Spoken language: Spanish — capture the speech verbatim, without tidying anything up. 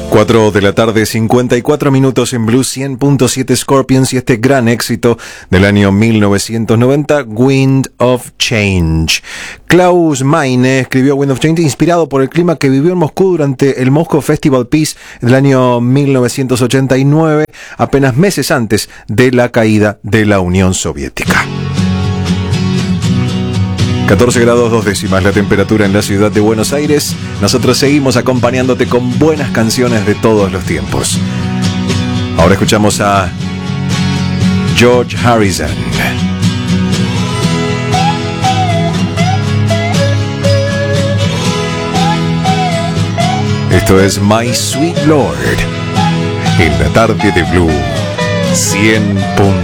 cuatro de la tarde, cincuenta y cuatro minutos en Blue cien punto siete Scorpions y este gran éxito del año mil novecientos noventa, Wind of Change. Klaus Meine escribió Wind of Change inspirado por el clima que vivió en Moscú durante el Moscow Festival Peace del año mil novecientos ochenta y nueve, apenas meses antes de la caída de la Unión Soviética. catorce grados dos décimas la temperatura en la ciudad de Buenos Aires. Nosotros seguimos acompañándote con buenas canciones de todos los tiempos. Ahora escuchamos a George Harrison. Esto es My Sweet Lord en la tarde de Blue cien.